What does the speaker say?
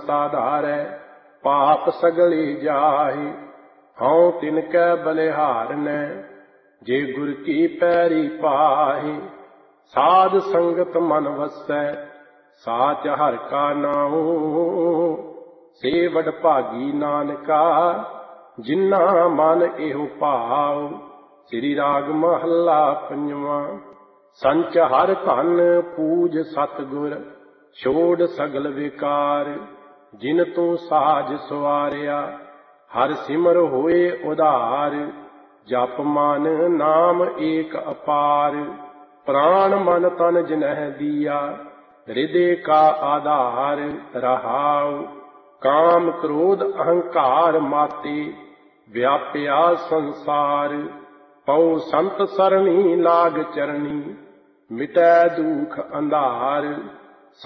साधारै, पाप सगले जाहि। हऊँ तिनकै बलिहारनै, जे गुर की पैरी पाहि। साध संगत मन वसै, साच हर का नाऊ। से वड भागी नानका, जिन्ना मन एहो भाव। श्री राग महला पंजवां। संच हर धन पूज सतगुर, छोड़ सगल विकार। जिन तू साज सवारिया, हर सिमर होए उधार। जप मन नाम एक अपार, प्राण मन तन जिनह दिया। हृदय का आधार रहाउ। काम क्रोध अहंकार माते, व्याप्या संसार। पौ संत सरणी लाग चरणी, मिटै दुख अंधार।